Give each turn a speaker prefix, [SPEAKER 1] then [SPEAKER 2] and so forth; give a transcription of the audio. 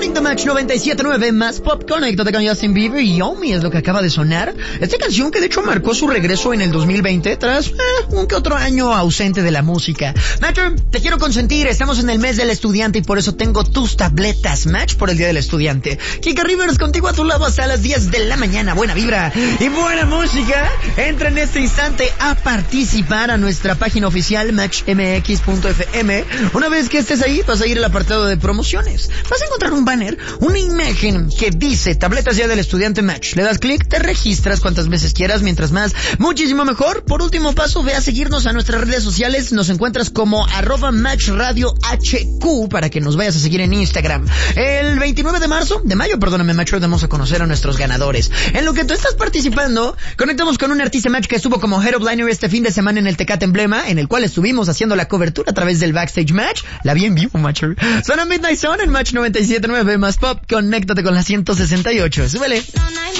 [SPEAKER 1] Morning de Match 97.9, más pop, conéctate con Justin Bieber y Yomi es lo que acaba de sonar. Esta canción que de hecho marcó su regreso en el 2020 tras un que otro año ausente de la música. Match, te quiero consentir, estamos en el mes del estudiante y por eso tengo tus tabletas Match por el Día del Estudiante. Kika Rivers contigo a tu lado hasta las 10 de la mañana, buena vibra y buena música. Entra en este instante a participar a nuestra página oficial matchmx.fm. Una vez que estés ahí vas a ir al apartado de promociones. Vas a encontrar un banner, una imagen que dice tabletas Día del Estudiante Match. Le das clic, te registras cuantas veces quieras, mientras más, muchísimo mejor. Por último paso, ve a seguirnos a nuestras redes sociales. Nos encuentras como @MatchRadioHQ para que nos vayas a seguir en Instagram. El 29 de mayo, Match, vamos a conocer a nuestros ganadores. En lo que tú estás participando, conectamos con un artista Match que estuvo como Head of Liner este fin de semana en el Tecate Emblema, en el cual estuvimos haciendo la cobertura a través del Backstage Match. La vi en vivo, Match. Suena Midnight Zone en Match 97.9 más pop. Conéctate con la 168. Súbele.